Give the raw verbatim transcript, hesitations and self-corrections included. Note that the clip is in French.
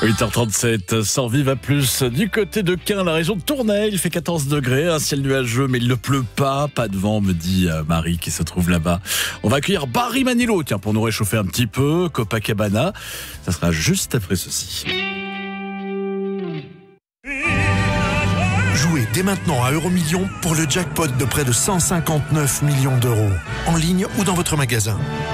huit heures trente-sept, Sorvis va plus du côté de Caen, la région de Tournai. Il fait quatorze degrés, un ciel nuageux, mais il ne pleut pas. Pas de vent, me dit Marie qui se trouve là-bas. On va accueillir Barry Manilow, tiens, pour nous réchauffer un petit peu. Copacabana, ça sera juste après ceci. Jouez dès maintenant à Euromillions pour le jackpot de près de cent cinquante-neuf millions d'euros. En ligne ou dans votre magasin.